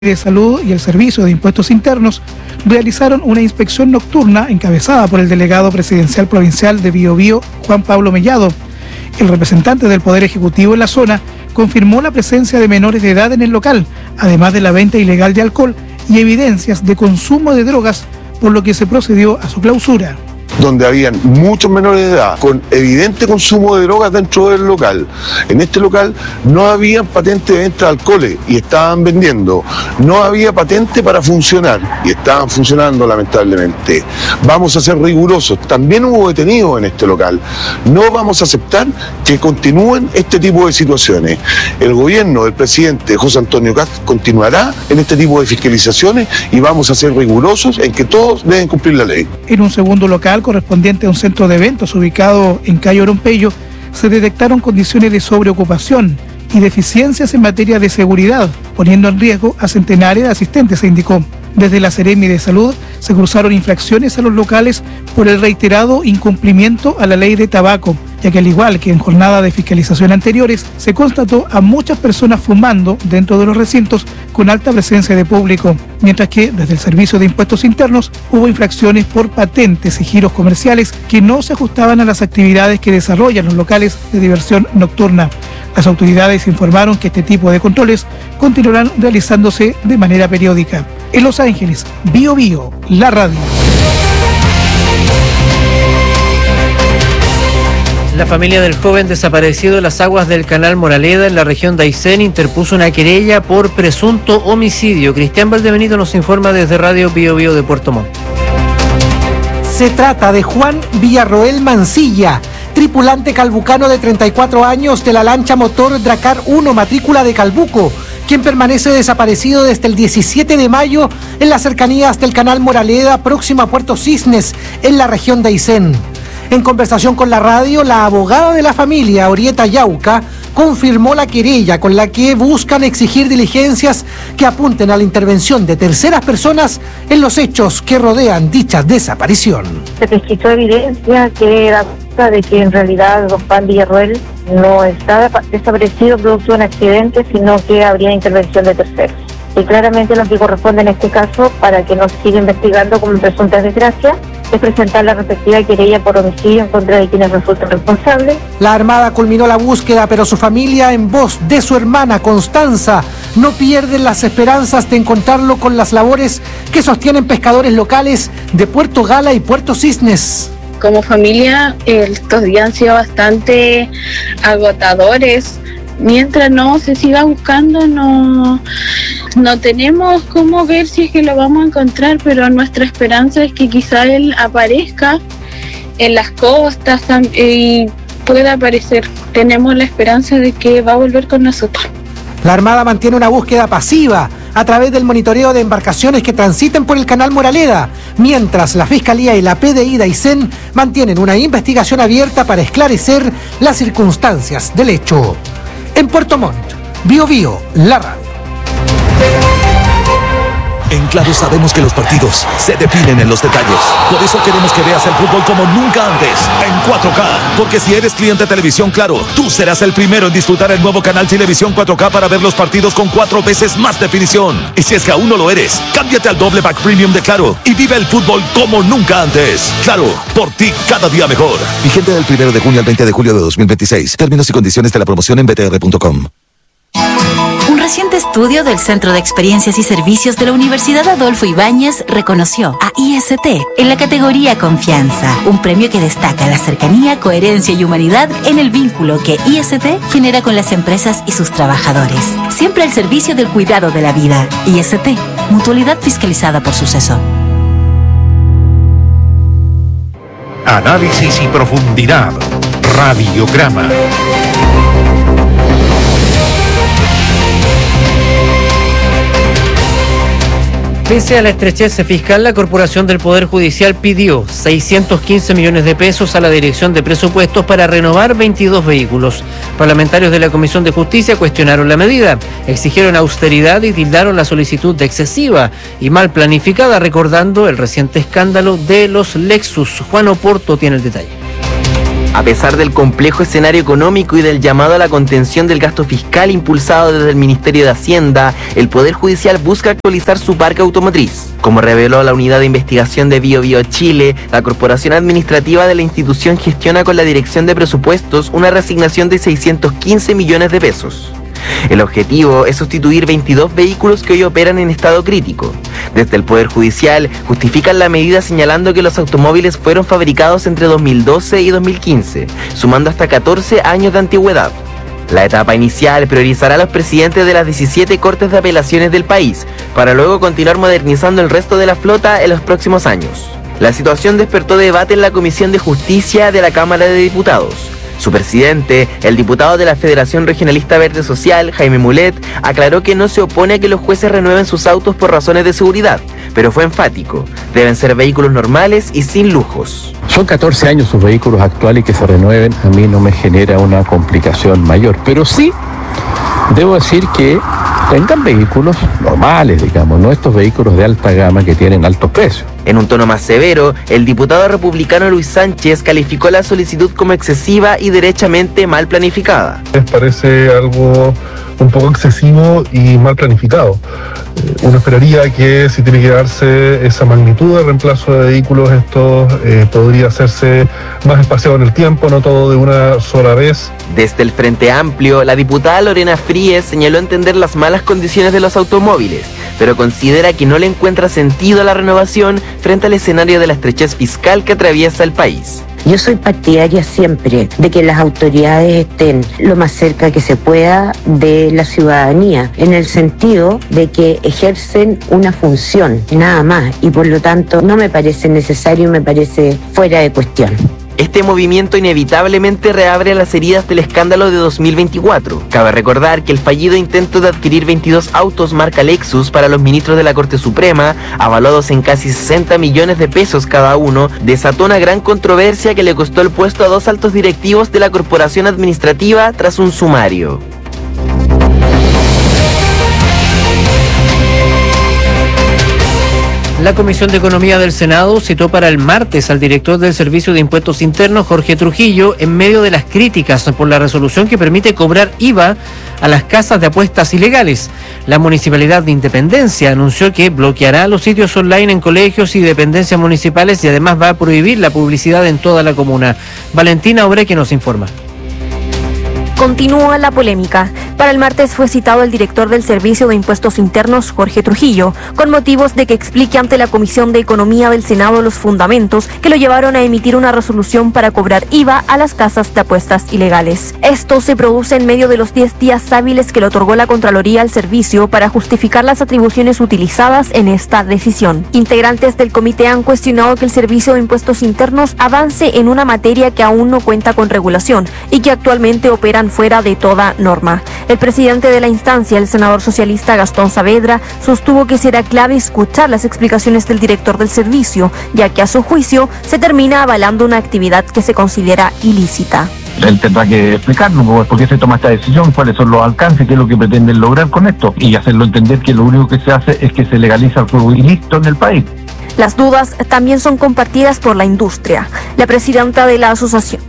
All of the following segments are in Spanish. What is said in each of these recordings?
de Salud y el Servicio de Impuestos Internos realizaron una inspección nocturna encabezada por el delegado presidencial provincial de Biobío, Juan Pablo Mellado. El representante del Poder Ejecutivo en la zona confirmó la presencia de menores de edad en el local, además de la venta ilegal de alcohol y evidencias de consumo de drogas, por lo que se procedió a su clausura. Donde habían muchos menores de edad con evidente consumo de drogas dentro del local. En este local no había patente de venta de alcoholes y estaban vendiendo. No había patente para funcionar y estaban funcionando, lamentablemente. Vamos a ser rigurosos. También hubo detenidos en este local. No vamos a aceptar que continúen este tipo de situaciones. El gobierno del presidente José Antonio Kast continuará en este tipo de fiscalizaciones y vamos a ser rigurosos en que todos deben cumplir la ley. En un segundo local correspondiente a un centro de eventos ubicado en calle Orompeyo, se detectaron condiciones de sobreocupación y deficiencias en materia de seguridad, poniendo en riesgo a centenares de asistentes, se indicó. Desde la Seremi de Salud se cruzaron infracciones a los locales por el reiterado incumplimiento a la ley de tabaco, ya que al igual que en jornadas de fiscalización anteriores, se constató a muchas personas fumando dentro de los recintos con alta presencia de público, mientras que desde el Servicio de Impuestos Internos hubo infracciones por patentes y giros comerciales que no se ajustaban a las actividades que desarrollan los locales de diversión nocturna. Las autoridades informaron que este tipo de controles continuarán realizándose de manera periódica. En Los Ángeles, Biobío, la radio. La familia del joven desaparecido en las aguas del canal Moraleda en la región de Aysén interpuso una querella por presunto homicidio. Cristian Valdebenito nos informa desde Radio Biobío de Puerto Montt. Se trata de Juan Villarroel Mancilla, tripulante calbucano de 34 años de la lancha motor Dracar 1 matrícula de Calbuco, quien permanece desaparecido desde el 17 de mayo en las cercanías del canal Moraleda, próximo a Puerto Cisnes, en la región de Aysén. En conversación con la radio, la abogada de la familia, Orieta Yauca, confirmó la querella con la que buscan exigir diligencias que apunten a la intervención de terceras personas en los hechos que rodean dicha desaparición. Se registró evidencia que da cuenta de que en realidad don Juan Villarroel no está desaparecido producto de un accidente, sino que habría intervención de terceros. Y claramente lo que corresponde en este caso, para que no se siga investigando como presunta desgracia, es presentar la respectiva querella por homicidio en contra de quienes resulten responsables. La Armada culminó la búsqueda, pero su familia, en voz de su hermana Constanza, no pierden las esperanzas de encontrarlo con las labores que sostienen pescadores locales de Puerto Gala y Puerto Cisnes. Como familia, estos días han sido bastante agotadores. Mientras no se siga buscando, no tenemos cómo ver si es que lo vamos a encontrar, pero nuestra esperanza es que quizá él aparezca en las costas y pueda aparecer. Tenemos la esperanza de que va a volver con nosotros. La Armada mantiene una búsqueda pasiva a través del monitoreo de embarcaciones que transiten por el canal Moraleda, mientras la Fiscalía y la PDI de Aysén mantienen una investigación abierta para esclarecer las circunstancias del hecho. En Puerto Montt, Biobío, la radio. En Claro sabemos que los partidos se definen en los detalles. Por eso queremos que veas el fútbol como nunca antes, en 4K. Porque si eres cliente de Televisión Claro, tú serás el primero en disfrutar el nuevo canal Televisión 4K para ver los partidos con 4 veces más definición. Y si es que aún no lo eres, cámbiate al doble pack premium de Claro y vive el fútbol como nunca antes. Claro, por ti cada día mejor. Vigente del 1 de junio al 20 de julio de 2026. Términos y condiciones de la promoción en btr.com. Un reciente estudio del Centro de Experiencias y Servicios de la Universidad Adolfo Ibáñez reconoció a IST en la categoría Confianza, un premio que destaca la cercanía, coherencia y humanidad en el vínculo que IST genera con las empresas y sus trabajadores. Siempre al servicio del cuidado de la vida. IST, mutualidad fiscalizada por Suceso. Análisis y profundidad. Radiograma. Pese a la estrechez fiscal, la Corporación del Poder Judicial pidió 615 millones de pesos a la Dirección de Presupuestos para renovar 22 vehículos. Parlamentarios de la Comisión de Justicia cuestionaron la medida, exigieron austeridad y tildaron la solicitud de excesiva y mal planificada, recordando el reciente escándalo de los Lexus. Juan Oporto tiene el detalle. A pesar del complejo escenario económico y del llamado a la contención del gasto fiscal impulsado desde el Ministerio de Hacienda, el Poder Judicial busca actualizar su parque automotriz. Como reveló la Unidad de Investigación de BioBio Chile, la Corporación Administrativa de la institución gestiona con la Dirección de Presupuestos una reasignación de 615 millones de pesos. El objetivo es sustituir 22 vehículos que hoy operan en estado crítico. Desde el Poder Judicial justifican la medida señalando que los automóviles fueron fabricados entre 2012 y 2015, sumando hasta 14 años de antigüedad. La etapa inicial priorizará a los presidentes de las 17 cortes de apelaciones del país, para luego continuar modernizando el resto de la flota en los próximos años. La situación despertó debate en la Comisión de Justicia de la Cámara de Diputados. Su presidente, el diputado de la Federación Regionalista Verde Social, Jaime Mulet, aclaró que no se opone a que los jueces renueven sus autos por razones de seguridad, pero fue enfático: deben ser vehículos normales y sin lujos. Son 14 años sus vehículos actuales y que se renueven a mí no me genera una complicación mayor, pero sí debo decir que tengan vehículos normales, digamos, no estos vehículos de alta gama que tienen altos precios. En un tono más severo, el diputado republicano Luis Sánchez calificó la solicitud como excesiva y derechamente mal planificada. Me parece algo un poco excesivo y mal planificado. Uno esperaría que si tiene que darse esa magnitud de reemplazo de vehículos, esto podría hacerse más espaciado en el tiempo, no todo de una sola vez. Desde el Frente Amplio, la diputada Lorena Fríes señaló entender las malas condiciones de los automóviles, pero considera que no le encuentra sentido a la renovación frente al escenario de la estrechez fiscal que atraviesa el país. Yo soy partidaria siempre de que las autoridades estén lo más cerca que se pueda de la ciudadanía, en el sentido de que ejercen una función, nada más, y por lo tanto no me parece necesario, me parece fuera de cuestión. Este movimiento inevitablemente reabre las heridas del escándalo de 2024. Cabe recordar que el fallido intento de adquirir 22 autos marca Lexus para los ministros de la Corte Suprema, avaluados en casi 60 millones de pesos cada uno, desató una gran controversia que le costó el puesto a 2 altos directivos de la Corporación Administrativa tras un sumario. La Comisión de Economía del Senado citó para el martes al director del Servicio de Impuestos Internos, Jorge Trujillo, en medio de las críticas por la resolución que permite cobrar IVA a las casas de apuestas ilegales. La Municipalidad de Independencia anunció que bloqueará los sitios online en colegios y dependencias municipales y además va a prohibir la publicidad en toda la comuna. Valentina Obreque nos informa. Continúa la polémica. Para el martes fue citado el director del Servicio de Impuestos Internos, Jorge Trujillo, con motivos de que explique ante la Comisión de Economía del Senado los fundamentos que lo llevaron a emitir una resolución para cobrar IVA a las casas de apuestas ilegales. Esto se produce en medio de los 10 días hábiles que le otorgó la Contraloría al servicio para justificar las atribuciones utilizadas en esta decisión. Integrantes del comité han cuestionado que el Servicio de Impuestos Internos avance en una materia que aún no cuenta con regulación y que actualmente operan fuera de toda norma. El presidente de la instancia, el senador socialista Gastón Saavedra, sostuvo que será clave escuchar las explicaciones del director del servicio, ya que a su juicio se termina avalando una actividad que se considera ilícita. Él tendrá que explicarnos por qué se toma esta decisión, cuáles son los alcances, qué es lo que pretenden lograr con esto, y hacerlo entender que lo único que se hace es que se legaliza el juego ilícito en el país. Las dudas también son compartidas por la industria. La presidenta de la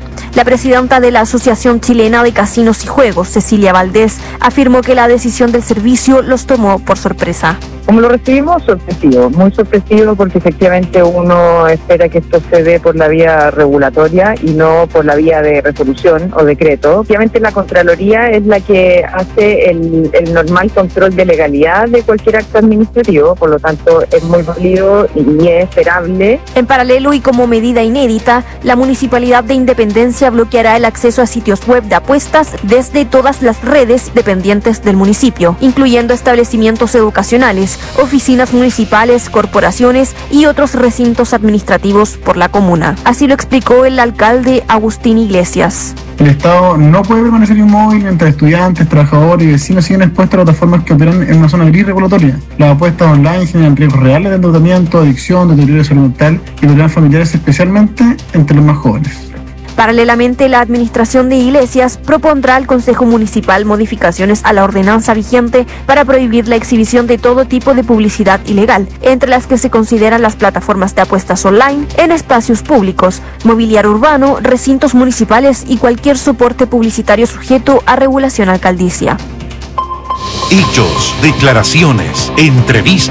Asociación Chilena de Casinos y Juegos, Cecilia Valdés, afirmó que la decisión del servicio los tomó por sorpresa. Como lo recibimos, sorpresivo, muy sorpresivo, porque efectivamente uno espera que esto se dé por la vía regulatoria y no por la vía de resolución o decreto. Obviamente la Contraloría es la que hace el normal control de legalidad de cualquier acto administrativo, por lo tanto es muy válido y es esperable. En paralelo y como medida inédita, la Municipalidad de Independencia bloqueará el acceso a sitios web de apuestas desde todas las redes dependientes del municipio, incluyendo establecimientos educacionales, oficinas municipales, corporaciones y otros recintos administrativos por la comuna. Así lo explicó el alcalde Agustín Iglesias. El Estado no puede permanecer inmóvil mientras estudiantes, trabajadores y vecinos siguen expuestos a plataformas que operan en una zona gris regulatoria. Las apuestas online generan riesgos reales de endeudamiento, adicción, deterioro de salud mental y problemas familiares, especialmente entre los más jóvenes. Paralelamente, la Administración de Iglesias propondrá al Consejo Municipal modificaciones a la ordenanza vigente para prohibir la exhibición de todo tipo de publicidad ilegal, entre las que se consideran las plataformas de apuestas online, en espacios públicos, mobiliario urbano, recintos municipales y cualquier soporte publicitario sujeto a regulación alcaldicia. Hechos, declaraciones, entrevistas.